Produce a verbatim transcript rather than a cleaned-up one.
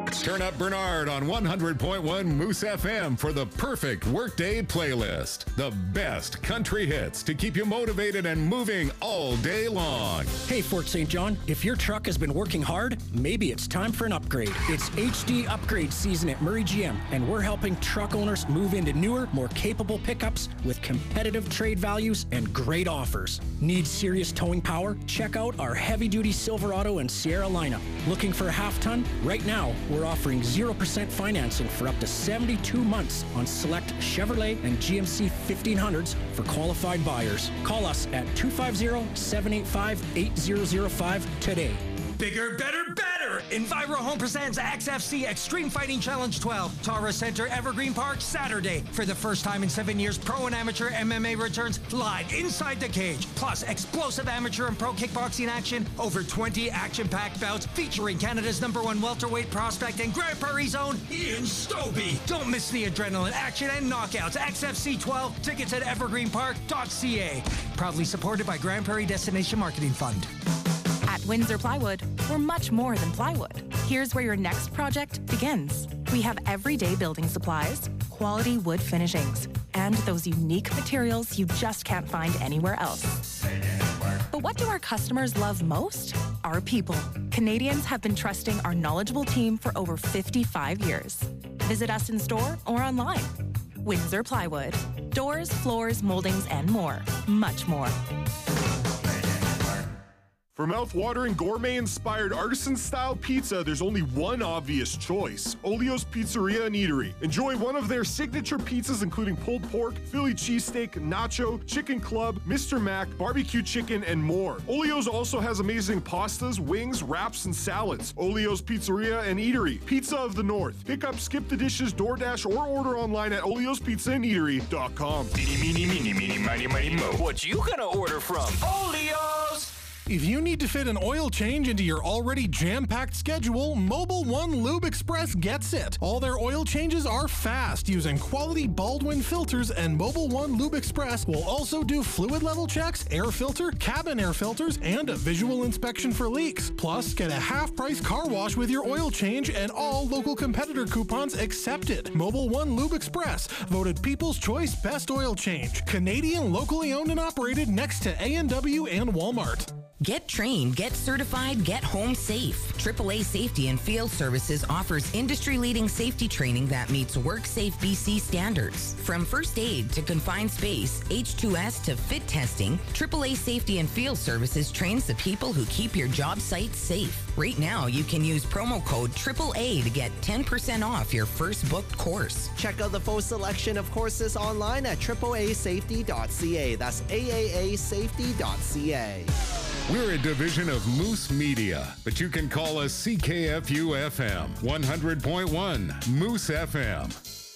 Turn up Bernard on one hundred point one Moose F M for the perfect workday playlist. The best country hits to keep you motivated and moving all day long. Hey, Fort Saint John, if your truck has been working hard, maybe it's time for an upgrade. It's H D upgrade season at Murray G M, and we're helping truck owners move into newer, more capable pickups with competitive trade values and great offers. Need serious towing power? Check out our heavy-duty Silverado and Sierra lineup. Looking for a half-ton? Right now, we're offering zero percent financing for up to seventy-two months on select Chevrolet and G M C fifteen hundreds for qualified buyers. Call us at two five zero, seven eight five, eight zero zero five today. Bigger, better, better! Enviro Home presents X F C Extreme Fighting Challenge twelve, Taurus Center, Evergreen Park, Saturday. For the first time in seven years, pro and amateur M M A returns live inside the cage. Plus, explosive amateur and pro kickboxing action, over twenty action-packed bouts featuring Canada's number one welterweight prospect and Grand Prairie's own Ian Stobie. Don't miss the adrenaline, action, and knockouts. X F C twelve, tickets at evergreen park dot c a. Proudly supported by Grand Prairie Destination Marketing Fund. At Windsor Plywood, we're much more than plywood. Here's where your next project begins. We have everyday building supplies, quality wood finishings, and those unique materials you just can't find anywhere else. But what do our customers love most? Our people. Canadians have been trusting our knowledgeable team for over fifty-five years. Visit us in store or online. Windsor Plywood. Doors, floors, moldings, and more. Much more. For mouth-watering, gourmet-inspired, artisan-style pizza, there's only one obvious choice: Olio's Pizzeria and Eatery. Enjoy one of their signature pizzas, including pulled pork, Philly cheesesteak, nacho, chicken club, Mister Mac, barbecue chicken, and more. Olio's also has amazing pastas, wings, wraps, and salads. Olio's Pizzeria and Eatery, Pizza of the North. Pick up, skip the dishes, DoorDash, or order online at olios pizza and eatery dot com. Meeny, meeny, meeny, meeny, miny, miny, mo. What you gonna order from? Olio's! If you need to fit an oil change into your already jam-packed schedule, Mobile One Lube Express gets it. All their oil changes are fast using quality Baldwin filters, and Mobile One Lube Express will also do fluid level checks, air filter, cabin air filters, and a visual inspection for leaks. Plus, get a half-price car wash with your oil change and all local competitor coupons accepted. Mobile One Lube Express, voted People's Choice Best Oil Change. Canadian, locally owned and operated next to A and W and Walmart. Get trained, get certified, get home safe. triple A Safety and Field Services offers industry-leading safety training that meets WorkSafe B C standards. From first aid to confined space, H two S to fit testing, triple A Safety and Field Services trains the people who keep your job site safe. Right now, you can use promo code triple A to get ten percent off your first booked course. Check out the full selection of courses online at triple A safety dot c a. That's A A A safety dot c a. We're a division of Moose Media, but you can call us C K F U F M, one hundred point one Moose F M.